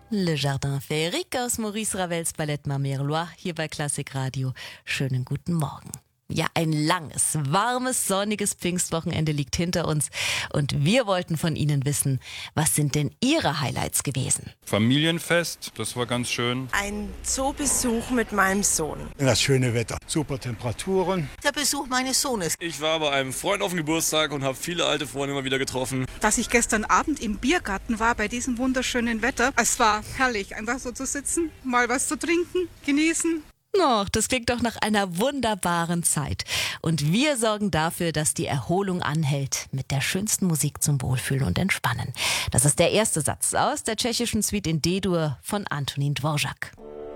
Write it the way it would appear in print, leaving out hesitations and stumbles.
Le Jardin Féerique aus Maurice Ravels Ballett Ma Mère Loire hier bei Klassik Radio. Schönen guten Morgen. Ja, ein langes, warmes, sonniges Pfingstwochenende liegt hinter uns und wir wollten von Ihnen wissen, was sind denn Ihre Highlights gewesen? Familienfest, das war ganz schön. Ein Zoobesuch mit meinem Sohn. Das schöne Wetter, super Temperaturen. Der Besuch meines Sohnes. Ich war bei einem Freund auf dem Geburtstag und habe viele alte Freunde mal wieder getroffen. Dass ich gestern Abend im Biergarten war bei diesem wunderschönen Wetter. Es war herrlich, einfach so zu sitzen, mal was zu trinken, genießen. Ach, das klingt doch nach einer wunderbaren Zeit. Und wir sorgen dafür, dass die Erholung anhält mit der schönsten Musik zum Wohlfühlen und Entspannen. Das ist der erste Satz aus der tschechischen Suite in D-Dur von Antonín Dvořák.